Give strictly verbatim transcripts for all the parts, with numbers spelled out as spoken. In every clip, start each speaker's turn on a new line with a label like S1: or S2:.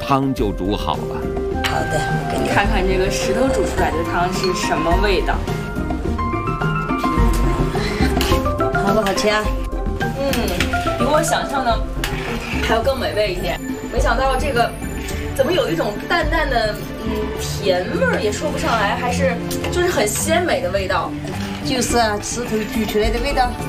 S1: 汤就煮好了。
S2: 好的，我给你
S3: 看看这个石头煮出来的汤是什么味道。
S2: 好不好吃啊？
S3: 嗯，比我想象的还要更美味一点。没想到这个怎么有一种淡淡的嗯甜味儿，也说不上来，还是就是很鲜美的味道。
S2: 就是啊，石头煮出来的味道。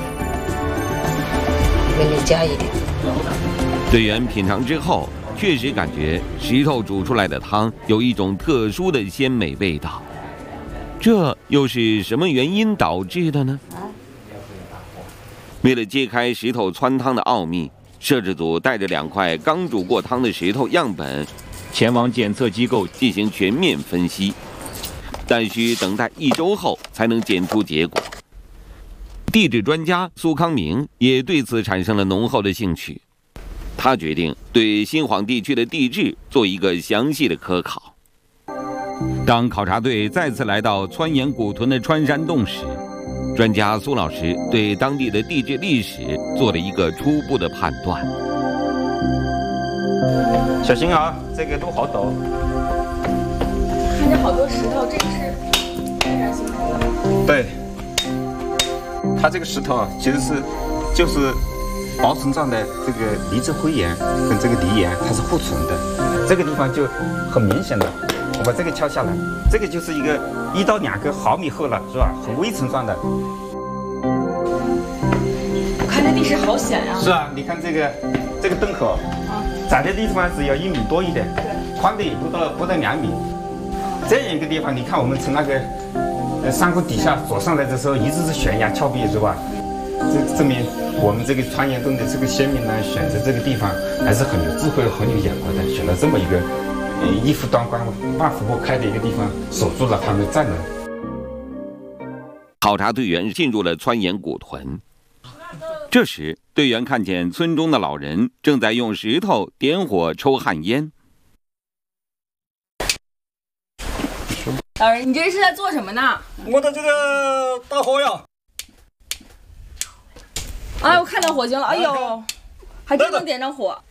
S2: 给你加一点。
S1: 队员品尝之后，确实感觉石头煮出来的汤有一种特殊的鲜美味道。这又是什么原因导致的呢？为了揭开石头汆汤的奥秘，摄制组带着两块刚煮过汤的石头样本，前往检测机构进行全面分析，但需等待一周后才能检出结果。地质专家苏康明也对此产生了浓厚的兴趣，他决定对新晃地区的地质做一个详细的科考。当考察队再次来到川岩古屯的穿山洞时，专家苏老师对当地的地质历史做了一个初步的判断。
S4: 小心啊，这个路好陡。
S3: 看见好多石头，这个是天然形成的。
S4: 对，它这个石头啊，其实是就是薄层状的这个离子灰岩跟这个泥岩它是互存的，这个地方就很明显的。我把这个敲下来，这个就是一个一到两个毫米厚了，是吧？很微层状的。
S3: 我看这地势好险呀！
S4: 是啊，你看这个这个洞口，啊，窄的地方只有一米多一点，对，宽的也不到不到两米。这样一个地方，你看我们从那个呃山谷底下走上来的时候，一直是悬崖峭壁，是吧？这证明我们这个川岩洞的这个先民呢，选择这个地方还是很有智慧、很有眼光的，选了这么一个。一夫当关、万夫莫开的一个地方，守住了他们的战门。
S1: 考察队员进入了川岩古屯，这时队员看见村中的老人正在用石头点火抽旱烟。
S3: 老人，你这是在做什么呢？
S5: 我在这个打火呀。
S3: 哎，我看到火星了，哎呦，还真能点着火。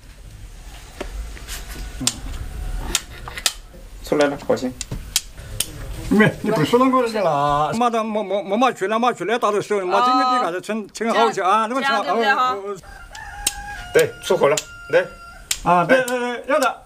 S4: 出来了，火星。
S5: 没，你不说那个去了。马的，没没没马去了，马去了，打的时候，马今天你看这称称好些啊，那么称
S3: 啊。
S4: 对，出火了，对，
S5: 啊，对对对，要的。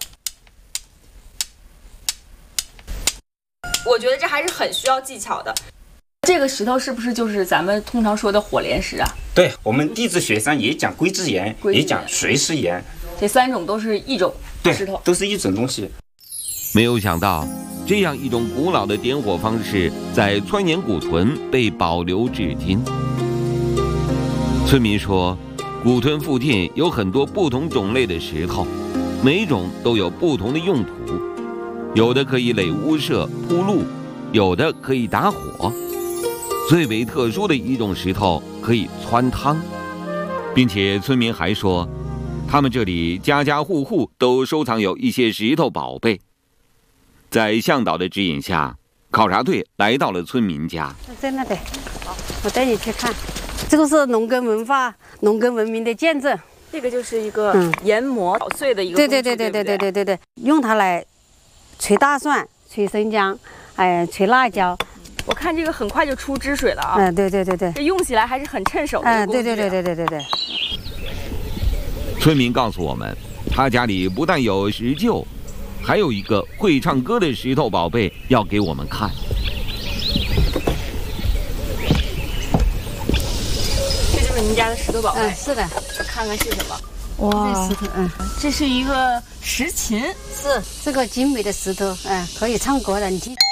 S3: 我觉得这还是很需要技巧的。这个石头是不是就是咱们通常说的火莲石啊？
S4: 对，我们地质学上也讲硅质岩，也讲水石岩，
S3: 这三种都是一种石头，
S4: 都是一种东西。
S1: 没有想到，这样一种古老的点火方式，在川岩古屯被保留至今。村民说，古屯附近有很多不同种类的石头，每种都有不同的用途，有的可以垒屋舍铺路，有的可以打火，最为特殊的一种石头可以汆汤，并且村民还说，他们这里家家户户都收藏有一些石头宝贝。在向导的指引下，考察队来到了村民家。
S6: 在那边，好，我带你去看。这个是农耕文化、农耕文明的见证。
S3: 这个就是一个研磨捣碎的一个。
S6: 对对对对对对对对对，用它来捶大蒜、捶生姜，哎，捶辣椒。
S3: 我看这个很快就出汁水了啊。
S6: 嗯，对对对对。
S3: 这用起来还是很趁手的。
S6: 嗯，对对对对对对对。
S1: 村民告诉我们，他家里不但有石臼，还有一个会唱歌的石头宝贝要给我们看。
S3: 这就是您家的石头宝贝。
S6: 嗯，是的。
S3: 我看看是什么。
S6: 哇，这石头，嗯，
S3: 这是一个石琴，
S6: 是这个精美的石头，嗯，可以唱歌的，你听。